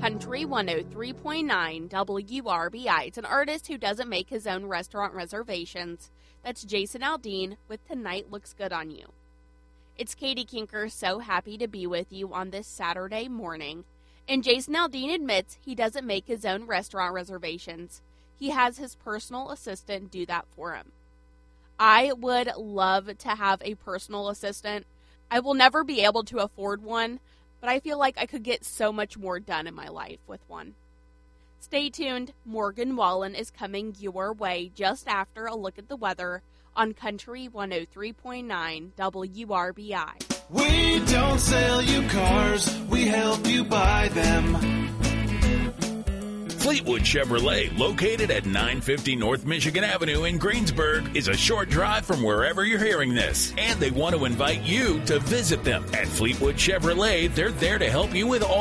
Country 103.9 WRBI. It's an artist who doesn't make his own restaurant reservations. That's Jason Aldean with Tonight Looks Good on You. It's Katie Kinker, so happy to be with you on this Saturday morning. And Jason Aldean admits he doesn't make his own restaurant reservations. He has his personal assistant do that for him. I would love to have a personal assistant. I will never be able to afford one, but I feel like I could get so much more done in my life with one. Stay tuned. Morgan Wallen is coming your way just after a look at the weather on Country 103.9 WRBI. We don't sell you cars, we help you buy them. Fleetwood Chevrolet, located at 950 North Michigan Avenue in Greensburg, is a short drive from wherever you're hearing this. And they want to invite you to visit them. At Fleetwood Chevrolet, they're there to help you with all